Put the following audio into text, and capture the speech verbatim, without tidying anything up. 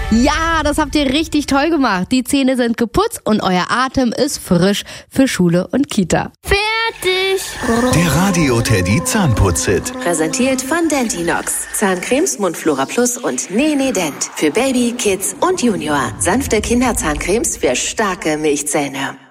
Ja, das habt ihr richtig toll gemacht. Die Zähne sind geputzt und euer Atem ist frisch für Schule und Kita. Fertig! Der Radio Teddy Zahnputz-Hit. Präsentiert von Dentinox. Zahncremes, Mundflora Plus und Nene Dent. Für Baby, Kids und Junior. Sanfte Kinderzahncremes für starke Milchzähne.